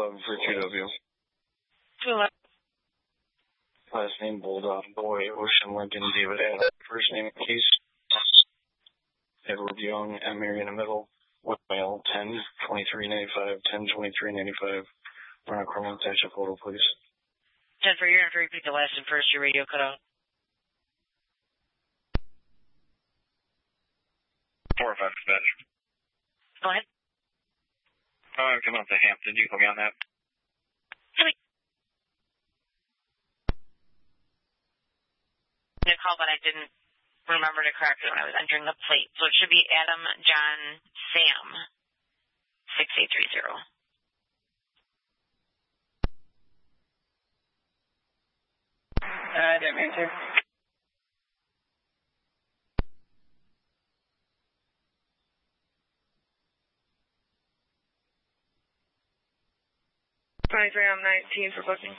211 for QW. 211. Last name Bulldog Boy, Ocean Lincoln David Adam. First name Case. Edward Young, M. Mary in the middle. Whitmail 10-2395, 10-2395. Run a criminal attach a photo, please. 10 for your entry. Repeat the last and first. Your radio cut out. 4 or 5 dispatch. Go ahead. I'm coming up to Hampton. You put me on that? I call, but I didn't remember to correct it when I was entering the plate. So it should be Adam John Sam 6830. Didn't answer. I'm 19 for booking.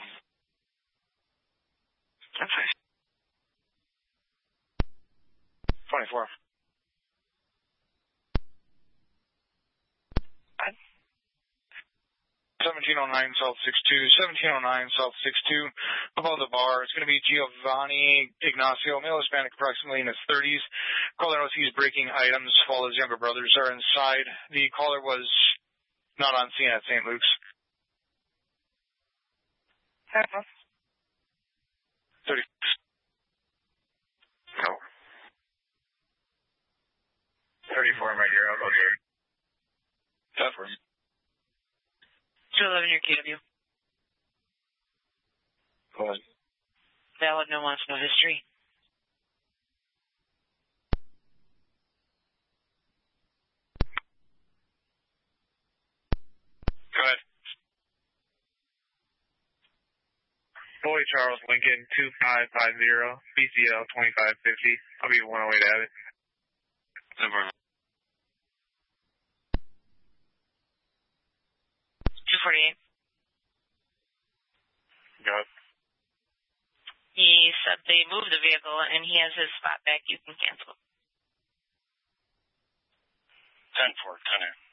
Okay. 24. 1709 South 62, 1709 South 62, above the bar. It's going to be Giovanni Ignacio, male Hispanic, approximately in his 30s. Caller knows he's breaking items while his younger brothers are inside. The caller was not on scene at St. Luke's. 30. No. 34, my dear. I'll go there. Tougher. 211 your KW. Go ahead. Valid, no wants, no history. Go ahead. Boy Charles Lincoln 2550, BCL 2550. I'll be 108 at it. 248. Go ahead. He said they moved the vehicle and he has his spot back. You can cancel. 10-4, 10-8.